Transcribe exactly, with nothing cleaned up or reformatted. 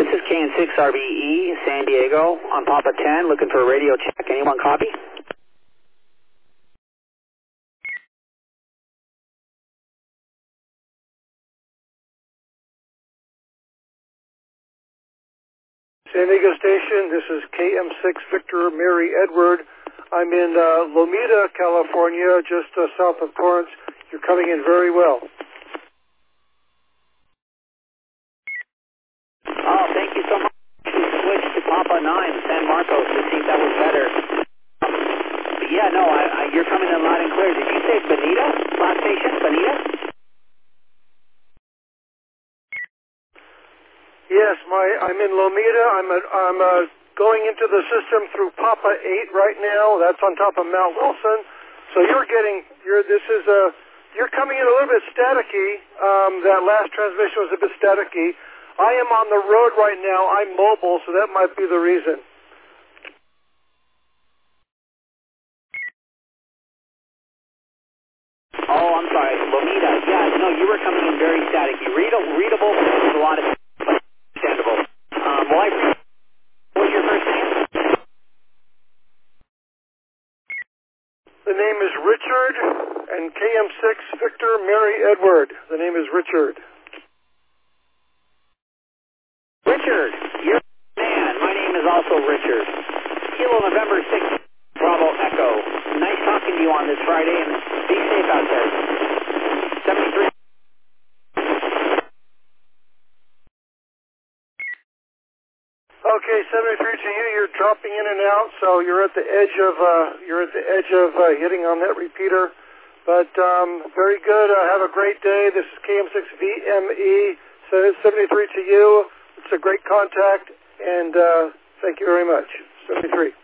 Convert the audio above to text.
This is K N six R B E, San Diego, on Papa ten, looking for a radio check. Anyone copy? San Diego Station, this is K M six Victor Mary Edward. I'm in uh, Lomita, California, just uh, south of Torrance. You're coming in very well. Oh, thank you so much. We switched to Papa nine, San Marcos, to see if that was better. But yeah, no, I, I, you're coming in loud and clear. Did you say Bonita? Last station, Bonita? Yes, my I'm in Lomita. I'm a, I'm uh, going into the system through Papa eight right now. That's on top of Mount Wilson. So you're getting you're this is a you're coming in a little bit staticky. Um, that last transmission was a bit staticky. I am on the road right now. I'm mobile, so that might be the reason. Oh, I'm sorry, Lomita. Yeah, no, you were coming in very staticky. Readable, readable, a lot of understandable. Um, well, I what's your first name? The name is Richard, and K M six Victor Mary Edward. The name is Richard. Richard, you're a man. My name is also Richard. Kilo November sixth, Bravo Echo. Nice talking to you on this Friday, and be safe out there. seventy-three. Okay, seventy-three to you. You're dropping in and out, so you're at the edge of uh, you're at the edge of uh, hitting on that repeater. But um, very good. Uh, have a great day. This is K M six V M E. So it's seventy-three to you. It's a great contact, and uh, thank you very much. seventy-three.